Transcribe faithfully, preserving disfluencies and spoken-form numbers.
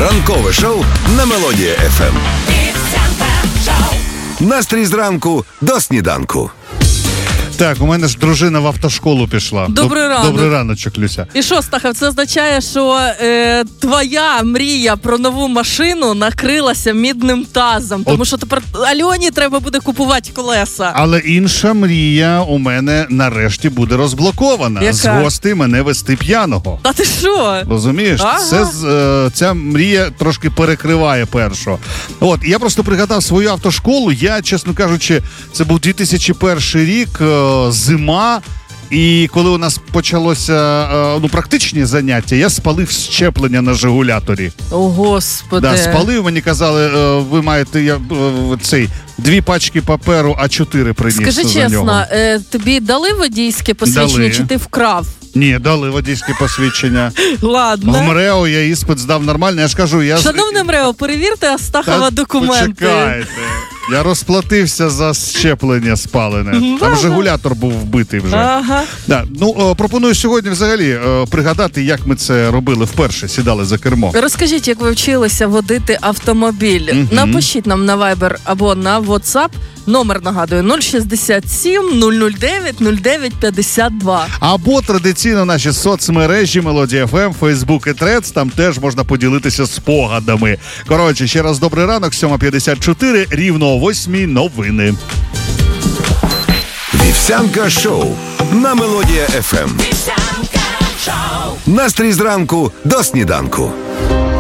Ранкове шоу на Мелодія еф ем. Настрій зранку до сніданку. Так, у мене ж дружина в автошколу пішла. Добрий ранок. Добрий раночок, Люся. І що, Стахов, це означає, що е, твоя мрія про нову машину накрилася мідним тазом, тому От... що тепер Альоні треба буде купувати колеса. Але інша мрія у мене нарешті буде розблокована. Яка? З гостей мене вести п'яного. Та ти що? Розумієш? Ага. Це, е, ця мрія трошки перекриває першу. От, я просто пригадав свою автошколу. Я, чесно кажучи, це був дві тисячі перший рік, е, зима, і коли у нас почалося ну, практичні заняття, я спалив щеплення на жигуляторі. О, Господи. Да, спалив, мені казали, ви маєте я, цей, дві пачки паперу а чотири приніс за нього. Скажи чесно, е, тобі дали водійське посвідчення, дали. Чи ти вкрав? Ні, дали водійське посвідчення. Ладно. В МРЕО я іспит здав нормально, я ж кажу, я... Шановне МРЕО, перевірте Астахова документи. Почекайте. Я розплатився за щеплення спалене. Там жигулятор був вбитий вже. Ага. Да. Ну, пропоную сьогодні взагалі пригадати, як ми це робили вперше, сідали за кермо. Розкажіть, як ви вчилися водити автомобіль. Угу. Напишіть нам на Viber або на WhatsApp. Номер, нагадую, нуль шістдесят сім нуль нуль дев'ять нуль дев'ять п'ятдесят два. Або традиційно наші соцмережі Мелодія еф ем, Фейсбук і Трец, там теж можна поділитися спогадами. Коротше, ще раз добрий ранок, сьома п'ятдесят чотири, рівно о восьмій новини. Вівсянка шоу на Мелодія еф ем. Настрій зранку до сніданку.